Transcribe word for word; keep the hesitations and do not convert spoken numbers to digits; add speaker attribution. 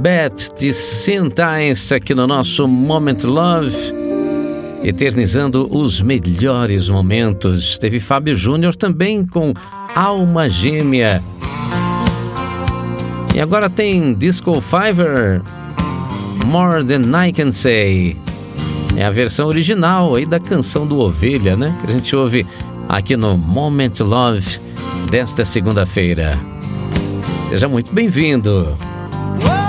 Speaker 1: Beth de Sentais aqui no nosso Moment Love, eternizando os melhores momentos. Teve Fábio Júnior também com Alma Gêmea. E agora tem Disco Fever, More Than I Can Say. É a versão original aí da canção do Ovelha, né? Que a gente ouve aqui no Moment Love desta segunda-feira. Seja muito bem-vindo.